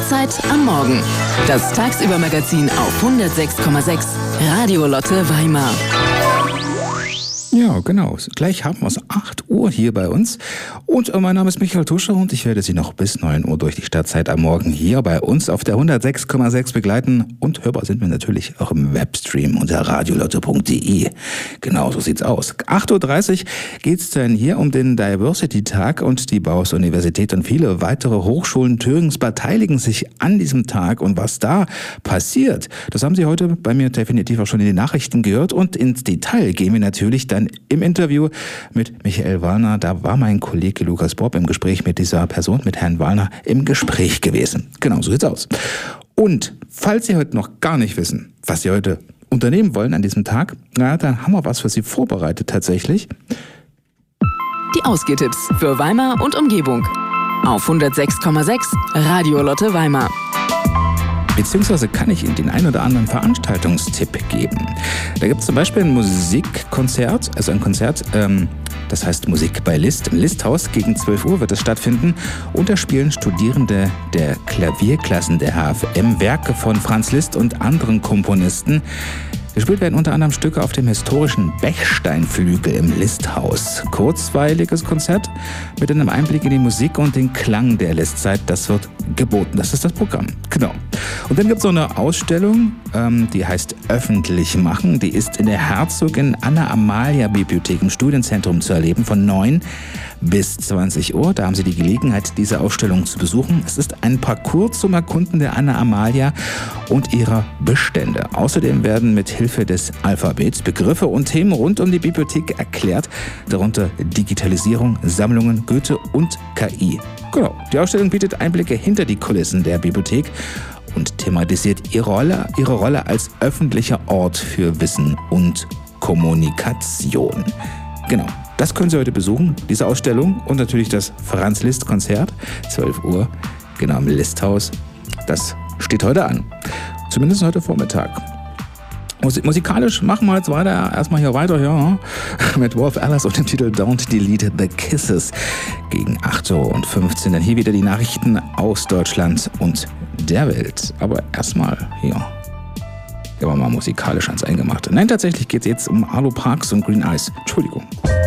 Startzeit am Morgen. Das Tagsüber-Magazin auf 106,6 Radio Lotte Weimar. Ja, genau. Gleich haben wir es 8 Uhr hier bei uns. Und mein Name ist Michael Tuscher und ich werde Sie noch bis 9 Uhr durch die Startzeit am Morgen hier bei uns auf der 106,6 begleiten. Und hörbar sind wir natürlich auch im Webstream unter radiolotte.de. Genau, so sieht's aus. 8.30 Uhr geht's dann hier um den Diversity-Tag und die Bauhaus-Universität und viele weitere Hochschulen Thürings beteiligen sich an diesem Tag. Und was da passiert, das haben Sie heute bei mir definitiv auch schon in den Nachrichten gehört. Und ins Detail gehen wir natürlich dann im Interview mit Michael Wallner. Da war mein Kollege Lukas Bob im Gespräch mit dieser Person, mit Herrn Wallner, im Gespräch gewesen. Genau, so sieht's aus. Und falls Sie heute noch gar nicht wissen, was Sie heute unternehmen wollen an diesem Tag, na, dann haben wir was für Sie vorbereitet tatsächlich. Die Ausgehtipps für Weimar und Umgebung. Auf 106,6 Radio Lotte Weimar. Beziehungsweise kann ich Ihnen den ein oder anderen Veranstaltungstipp geben. Da gibt es zum Beispiel ein Musikkonzert, also ein Konzert, das heißt Musik bei Liszt. Im Listhaus gegen 12 Uhr wird es stattfinden. Und da spielen Studierende der Klavierklassen der HFM Werke von Franz Liszt und anderen Komponisten. Gespielt werden unter anderem Stücke auf dem historischen Bechsteinflügel im Listhaus. Kurzweiliges Konzert mit einem Einblick in die Musik und den Klang der Listzeit. Das wird geboten. Das ist das Programm. Genau. Und dann gibt es noch eine Ausstellung, die heißt Öffentlich machen. Die ist in der Herzogin Anna-Amalia-Bibliothek im Studienzentrum zu erleben von 9 bis 20 Uhr. Da haben Sie die Gelegenheit, diese Ausstellung zu besuchen. Es ist ein Parcours zum Erkunden der Anna-Amalia und ihrer Bestände. Außerdem werden mit Hilfe des Alphabets Begriffe und Themen rund um die Bibliothek erklärt, darunter Digitalisierung, Sammlungen, Goethe und KI. Genau, die Ausstellung bietet Einblicke hinter die Kulissen der Bibliothek und thematisiert ihre Rolle als öffentlicher Ort für Wissen und Kommunikation. Genau, das können Sie heute besuchen, diese Ausstellung und natürlich das Franz-Liszt-Konzert, 12 Uhr, genau im Listhaus. Das steht heute an, zumindest heute Vormittag. Musikalisch machen wir jetzt erstmal hier weiter, ja, mit Wolf Alice und dem Titel Don't Delete the Kisses gegen 8.15 Uhr. Dann hier wieder die Nachrichten aus Deutschland und der Welt. Aber erstmal hier. Hier haben wir mal musikalisch ans Eingemachte. Nein, tatsächlich geht es jetzt um Arlo Parks und Green Eyes. Entschuldigung.